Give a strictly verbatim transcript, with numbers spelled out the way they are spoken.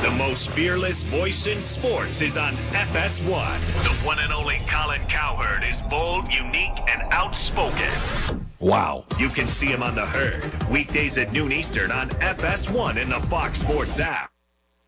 The most fearless voice in sports is on F S one. The one and only Colin Cowherd is bold, unique, and outspoken. Wow. You can see him on The Herd, weekdays at noon Eastern on F S one in the Fox Sports app.